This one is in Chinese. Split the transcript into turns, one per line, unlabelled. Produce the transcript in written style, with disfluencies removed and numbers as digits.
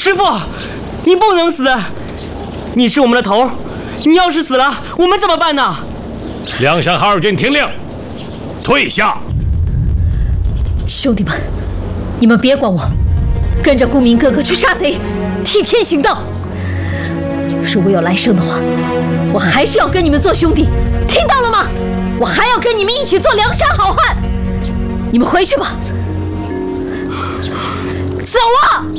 师傅，你不能死，你是我们的头，你要是死了，我们怎么办呢？
梁山2军听令，退下。
兄弟们，你们别管我，跟着顾明哥哥去杀贼，替天行道。如果有来生的话，我还是要跟你们做兄弟，听到了吗？我还要跟你们一起做梁山好汉。你们回去吧，走啊！